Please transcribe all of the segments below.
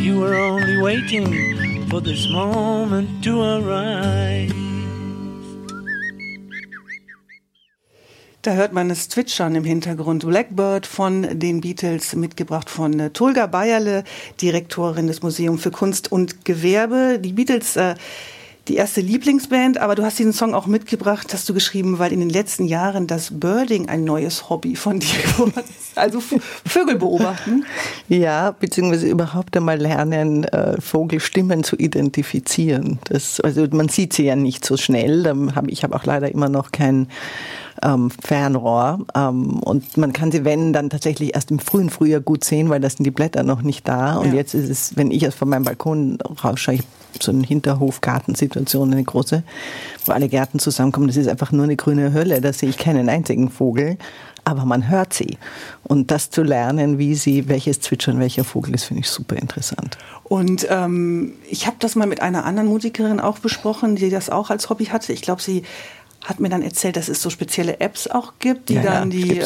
you were only waiting for this moment to arise. Da hört man es zwitschern im Hintergrund. Blackbird von den Beatles, mitgebracht von Tolga Bayerle, Direktorin des Museums für Kunst und Gewerbe. Die Beatles, die erste Lieblingsband, aber du hast diesen Song auch mitgebracht, hast du geschrieben, weil in den letzten Jahren das Birding ein neues Hobby von dir geworden ist. Also Vögel beobachten. Ja, beziehungsweise überhaupt einmal lernen, Vogelstimmen zu identifizieren. Also man sieht sie ja nicht so schnell. Ich habe auch leider immer noch kein Fernrohr, und man kann sie, wenn, dann tatsächlich erst im frühen Frühjahr gut sehen, weil da sind die Blätter noch nicht da. Und jetzt ist es, wenn ich von meinem Balkon rausschaue, ich habe so eine Hinterhof-Gartensituation, eine große, wo alle Gärten zusammenkommen, das ist einfach nur eine grüne Hölle, da sehe ich keinen einzigen Vogel, aber man hört sie. Und das zu lernen, welches Zwitschern welcher Vogel ist, finde ich super interessant. Und ich habe das mal mit einer anderen Musikerin auch besprochen, die das auch als Hobby hatte. Ich glaube, sie hat mir dann erzählt, dass es so spezielle Apps auch gibt, die dann die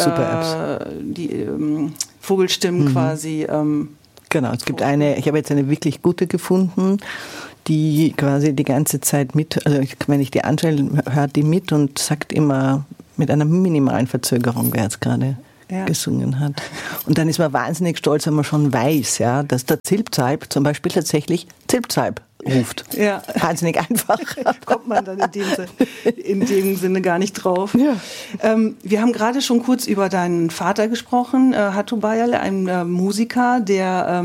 Vogelstimmen quasi... Genau, es gibt ich habe jetzt eine wirklich gute gefunden, die quasi die ganze Zeit wenn ich die anschaue, hört die mit und sagt immer mit einer minimalen Verzögerung, wer jetzt gerade gesungen hat. Und dann ist man wahnsinnig stolz, wenn man schon weiß, dass der Zilpzalp zum Beispiel tatsächlich Zilpzalp ruft. Ja. Wahnsinnig einfach. Kommt man dann in dem Sinne gar nicht drauf. Ja. Wir haben gerade schon kurz über deinen Vater gesprochen, Hatto Bayerle, ein Musiker, der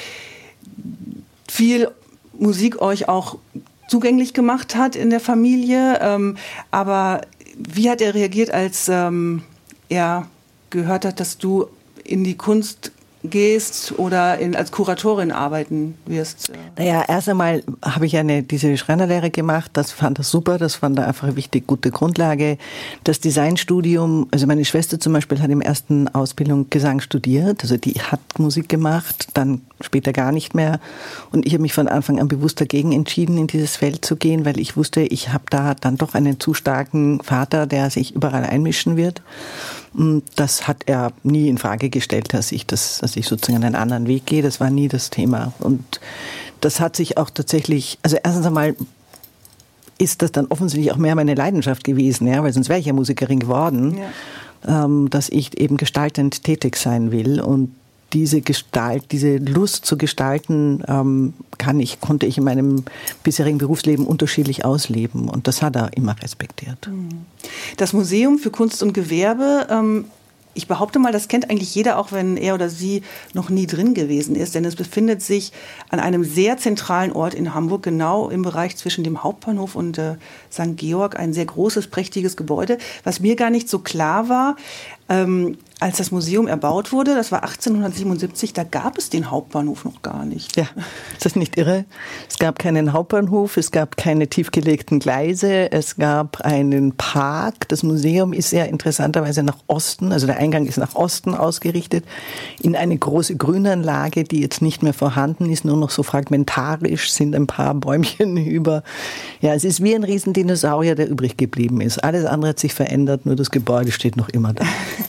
viel Musik euch auch zugänglich gemacht hat in der Familie. Aber wie hat er reagiert, als er gehört hat, dass du in die Kunst gehst oder als Kuratorin arbeiten wirst? Naja, erst einmal habe ich diese Schreinerlehre gemacht, das fand er super, das fand er einfach eine wichtig gute Grundlage. Das Designstudium, also meine Schwester zum Beispiel hat im ersten Ausbildung Gesang studiert, also die hat Musik gemacht, dann später gar nicht mehr. Und ich habe mich von Anfang an bewusst dagegen entschieden, in dieses Feld zu gehen, weil ich wusste, ich habe da dann doch einen zu starken Vater, der sich überall einmischen wird. Und das hat er nie in Frage gestellt, dass ich sozusagen einen anderen Weg gehe. Das war nie das Thema. Und das hat sich auch tatsächlich, also erstens einmal ist das dann offensichtlich auch mehr meine Leidenschaft gewesen, weil sonst wäre ich ja Musikerin geworden, dass ich eben gestaltend tätig sein will. Und diese Lust zu gestalten, konnte ich in meinem bisherigen Berufsleben unterschiedlich ausleben. Und das hat er immer respektiert. Das Museum für Kunst und Gewerbe, ich behaupte mal, das kennt eigentlich jeder, auch wenn er oder sie noch nie drin gewesen ist. Denn es befindet sich an einem sehr zentralen Ort in Hamburg, genau im Bereich zwischen dem Hauptbahnhof und St. Georg. Ein sehr großes, prächtiges Gebäude. Was mir gar nicht so klar war, als das Museum erbaut wurde, das war 1877, da gab es den Hauptbahnhof noch gar nicht. Ja, ist das nicht irre? Es gab keinen Hauptbahnhof, es gab keine tiefgelegten Gleise, es gab einen Park. Das Museum ist sehr interessanterweise nach Osten, also der Eingang ist nach Osten ausgerichtet, in eine große Grünanlage, die jetzt nicht mehr vorhanden ist, nur noch so fragmentarisch sind ein paar Bäumchen über. Ja, es ist wie ein Riesendinosaurier, der übrig geblieben ist. Alles andere hat sich verändert, nur das Gebäude steht noch immer da.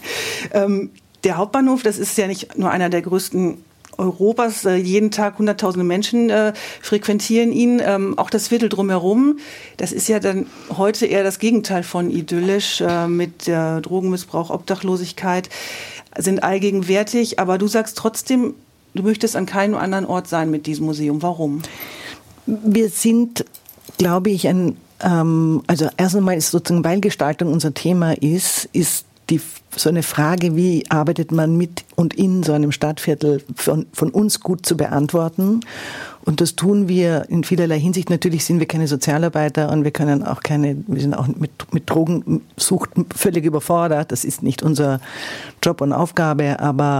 Der Hauptbahnhof, das ist ja nicht nur einer der größten Europas. Jeden Tag hunderttausende Menschen frequentieren ihn. Auch das Viertel drumherum, das ist ja dann heute eher das Gegenteil von idyllisch, mit Drogenmissbrauch, Obdachlosigkeit, sind allgegenwärtig. Aber du sagst trotzdem, du möchtest an keinem anderen Ort sein mit diesem Museum. Warum? Wir sind, glaube ich, also erst einmal ist sozusagen, weil Gestaltung unser Thema ist so eine Frage, wie arbeitet man mit und in so einem Stadtviertel von uns gut zu beantworten. Und das tun wir in vielerlei Hinsicht. Natürlich sind wir keine Sozialarbeiter und wir sind auch mit Drogensucht völlig überfordert. Das ist nicht unser Job und Aufgabe, aber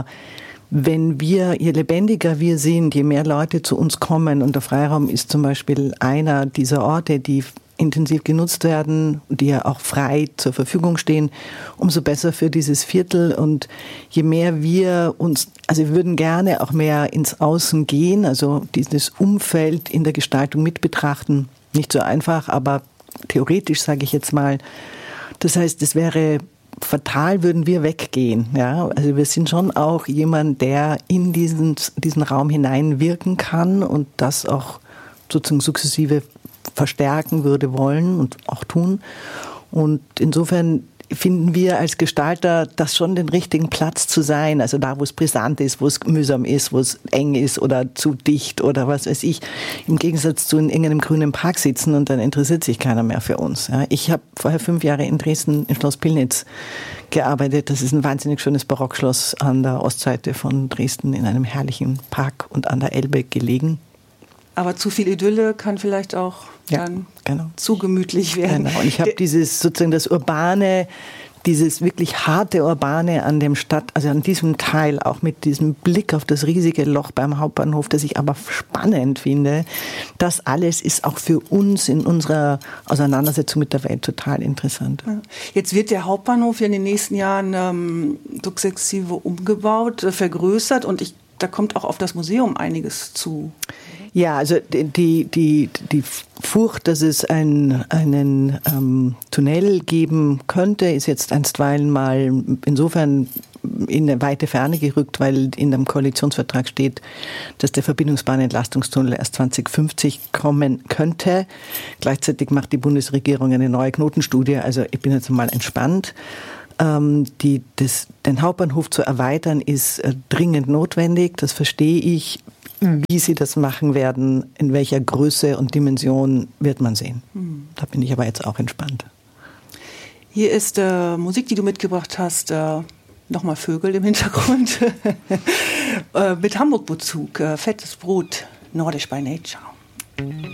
je lebendiger wir sind, je mehr Leute zu uns kommen, und der Freiraum ist zum Beispiel einer dieser Orte, die intensiv genutzt werden, die ja auch frei zur Verfügung stehen, umso besser für dieses Viertel. Und je mehr wir würden gerne auch mehr ins Außen gehen, also dieses Umfeld in der Gestaltung mit betrachten. Nicht so einfach, aber theoretisch, sage ich jetzt mal. Das heißt, es wäre fatal würden wir weggehen. Ja? Also wir sind schon auch jemand, der in diesen Raum hineinwirken kann und das auch sozusagen sukzessive verstärken würde wollen und auch tun. Und insofern finden wir als Gestalter das schon den richtigen Platz zu sein. Also da, wo es brisant ist, wo es mühsam ist, wo es eng ist oder zu dicht oder was weiß ich. Im Gegensatz zu in irgendeinem grünen Park sitzen und dann interessiert sich keiner mehr für uns. Ja, ich habe vorher 5 Jahre in Dresden im Schloss Pillnitz gearbeitet. Das ist ein wahnsinnig schönes Barockschloss an der Ostseite von Dresden in einem herrlichen Park und an der Elbe gelegen. Aber zu viel Idylle kann vielleicht auch dann zu gemütlich werden. Genau. Und ich habe dieses sozusagen das Urbane, dieses wirklich harte Urbane an dem also an diesem Teil, auch mit diesem Blick auf das riesige Loch beim Hauptbahnhof, das ich aber spannend finde. Das alles ist auch für uns in unserer Auseinandersetzung mit der Welt total interessant. Jetzt wird der Hauptbahnhof ja in den nächsten Jahren sukzessive umgebaut, vergrößert und da kommt auch auf das Museum einiges zu. Ja, also die Furcht, dass es einen Tunnel geben könnte, ist jetzt einstweilen mal insofern in eine weite Ferne gerückt, weil in dem Koalitionsvertrag steht, dass der Verbindungsbahnentlastungstunnel erst 2050 kommen könnte. Gleichzeitig macht die Bundesregierung eine neue Knotenstudie, also ich bin jetzt mal entspannt. Den Hauptbahnhof zu erweitern ist dringend notwendig, das verstehe ich. Wie sie das machen werden, in welcher Größe und Dimension, wird man sehen. Da bin ich aber jetzt auch entspannt. Hier ist Musik, die du mitgebracht hast, nochmal Vögel im Hintergrund, mit Hamburg-Bezug, fettes Brot, nordisch by nature.